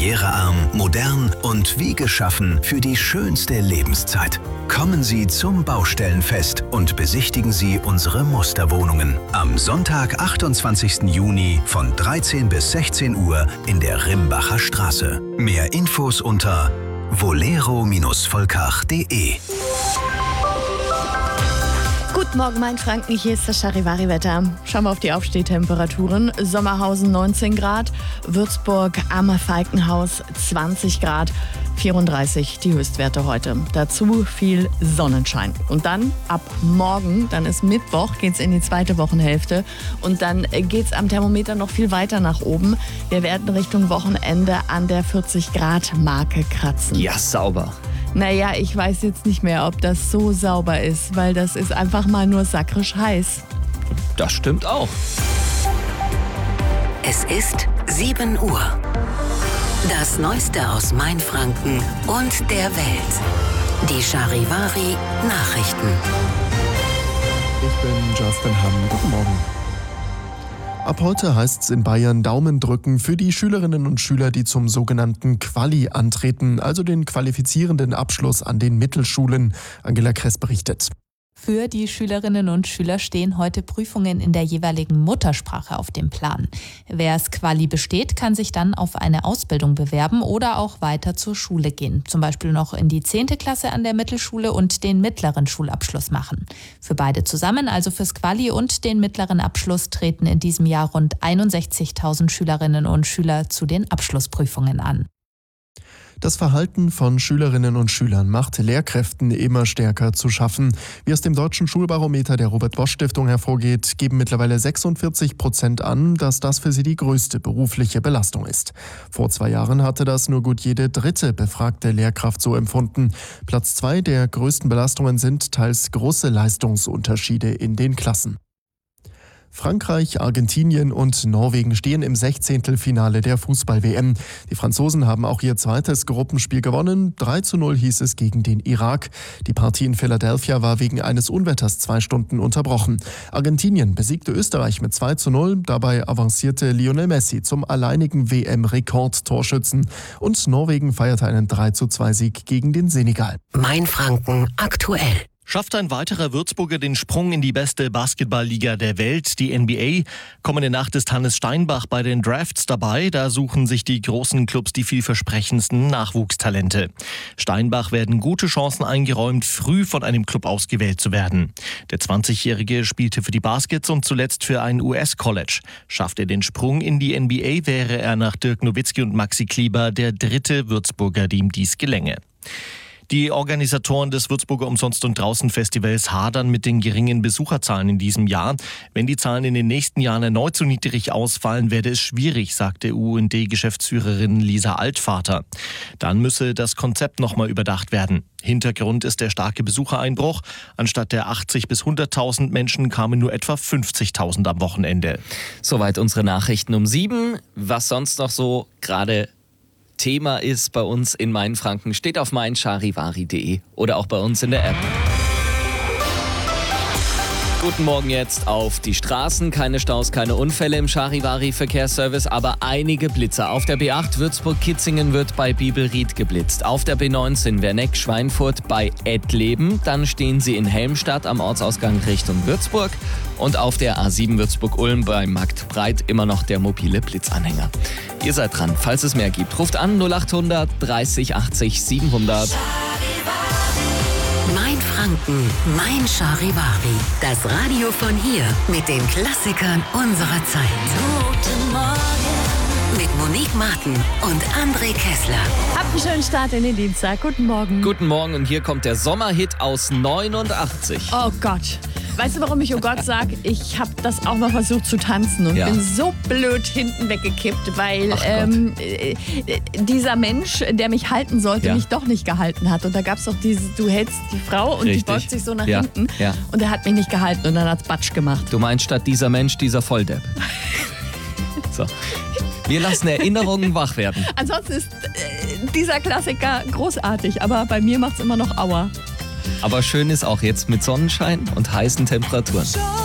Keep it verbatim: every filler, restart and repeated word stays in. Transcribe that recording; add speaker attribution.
Speaker 1: Barrierearm, modern und wie geschaffen für die schönste Lebenszeit. Kommen Sie zum Baustellenfest und besichtigen Sie unsere Musterwohnungen. Am Sonntag, achtundzwanzigsten Juni von dreizehn bis sechzehn Uhr in der Rimbacher Straße. Mehr Infos unter volero volkach punkt de.
Speaker 2: Guten Morgen, mein Franken, hier ist das Charivari-Wetter. Schauen wir auf die Aufstehtemperaturen. Sommerhausen neunzehn Grad, Würzburg am Falkenhaus zwanzig Grad, vierunddreißig die Höchstwerte heute. Dazu viel Sonnenschein. Und dann ab morgen, dann ist Mittwoch, geht's in die zweite Wochenhälfte. Und dann geht's am Thermometer noch viel weiter nach oben. Wir werden Richtung Wochenende an der vierzig Grad Marke kratzen.
Speaker 3: Ja, sauber.
Speaker 2: Naja, ich weiß jetzt nicht mehr, ob das so sauber ist, weil das ist einfach mal nur sakrisch heiß.
Speaker 3: Das stimmt auch.
Speaker 4: Es ist sieben Uhr. Das Neueste aus Mainfranken und der Welt. Die Charivari Nachrichten.
Speaker 5: Ich bin Justin Hamm. Guten Morgen. Ab heute heißt es in Bayern Daumen drücken für die Schülerinnen und Schüler, die zum sogenannten Quali antreten, also den qualifizierenden Abschluss an den Mittelschulen. Angela Kress berichtet.
Speaker 6: Für die Schülerinnen und Schüler stehen heute Prüfungen in der jeweiligen Muttersprache auf dem Plan. Wer es Quali besteht, kann sich dann auf eine Ausbildung bewerben oder auch weiter zur Schule gehen. Zum Beispiel noch in die zehnte Klasse an der Mittelschule und den mittleren Schulabschluss machen. Für beide zusammen, also fürs Quali und den mittleren Abschluss, treten in diesem Jahr rund einundsechzigtausend Schülerinnen und Schüler zu den Abschlussprüfungen an.
Speaker 5: Das Verhalten von Schülerinnen und Schülern macht Lehrkräften immer stärker zu schaffen. Wie aus dem Deutschen Schulbarometer der Robert-Bosch-Stiftung hervorgeht, geben mittlerweile sechsundvierzig Prozent an, dass das für sie die größte berufliche Belastung ist. Vor zwei Jahren hatte das nur gut jede dritte befragte Lehrkraft so empfunden. Platz zwei der größten Belastungen sind teils große Leistungsunterschiede in den Klassen. Frankreich, Argentinien und Norwegen stehen im Sechzehntelfinale der Fußball-W M. Die Franzosen haben auch ihr zweites Gruppenspiel gewonnen. drei zu null hieß es gegen den Irak. Die Partie in Philadelphia war wegen eines Unwetters zwei Stunden unterbrochen. Argentinien besiegte Österreich mit zwei zu null. Dabei avancierte Lionel Messi zum alleinigen W M-Rekordtorschützen. Und Norwegen feierte einen drei zu zwei Sieg gegen den Senegal.
Speaker 4: Mainfranken aktuell.
Speaker 3: Schafft ein weiterer Würzburger den Sprung in die beste Basketballliga der Welt, die N B A? Kommende Nacht ist Hannes Steinbach bei den Drafts dabei. Da suchen sich die großen Clubs die vielversprechendsten Nachwuchstalente. Steinbach werden gute Chancen eingeräumt, früh von einem Club ausgewählt zu werden. Der zwanzigjährige spielte für die Baskets und zuletzt für ein U S-College. Schafft er den Sprung in die N B A, wäre er nach Dirk Nowitzki und Maxi Kleber der dritte Würzburger, dem dies gelänge. Die Organisatoren des Würzburger Umsonst- und Draußen-Festivals hadern mit den geringen Besucherzahlen in diesem Jahr. Wenn die Zahlen in den nächsten Jahren erneut zu niedrig ausfallen, werde es schwierig, sagte U und D-Geschäftsführerin Lisa Altvater. Dann müsse das Konzept nochmal überdacht werden. Hintergrund ist der starke Besuchereinbruch. Anstatt der achtzig bis hunderttausend Menschen kamen nur etwa fünfzigtausend am Wochenende.
Speaker 7: Soweit unsere Nachrichten um sieben. Was sonst noch so gerade Thema ist bei uns in Mainfranken, steht auf mein charivari punkt de oder auch bei uns in der App. Guten Morgen jetzt auf die Straßen. Keine Staus, keine Unfälle im Charivari-Verkehrsservice, aber einige Blitzer. Auf der B acht Würzburg-Kitzingen wird bei Bibelried geblitzt. Auf der B neunzehn Werneck-Schweinfurt bei Ettleben. Dann stehen sie in Helmstadt am Ortsausgang Richtung Würzburg. Und auf der A sieben Würzburg-Ulm bei Marktbreit immer noch der mobile Blitzanhänger. Ihr seid dran. Falls es mehr gibt, ruft an null achthundert dreißig achtzig siebenhundert.
Speaker 4: Mainfranken, mein Charivari. Das Radio von hier mit den Klassikern unserer Zeit. Guten Morgen. Mit Monique Martin und André Kessler.
Speaker 2: Habt einen schönen Start in den Dienstag. Guten Morgen.
Speaker 7: Guten Morgen und hier kommt der Sommerhit aus neunundachtzig.
Speaker 2: Oh Gott. Weißt du, warum ich oh Gott sage? Ich habe das auch mal versucht zu tanzen und
Speaker 7: ja.
Speaker 2: bin so blöd hinten weggekippt, weil ähm, äh, dieser Mensch, der mich halten sollte,
Speaker 7: ja.
Speaker 2: mich doch nicht gehalten hat. Und da gab es doch dieses, du hältst die Frau und
Speaker 7: Richtig.
Speaker 2: die beugt sich so nach
Speaker 7: ja.
Speaker 2: hinten.
Speaker 7: Ja.
Speaker 2: Und er hat mich nicht gehalten und dann hat's Batsch gemacht.
Speaker 7: Du meinst statt dieser Mensch, dieser Volldepp. So. Wir lassen Erinnerungen wach werden.
Speaker 2: Ansonsten ist äh, dieser Klassiker großartig, aber bei mir macht's immer noch Aua.
Speaker 7: Aber schön ist auch jetzt mit Sonnenschein und heißen Temperaturen.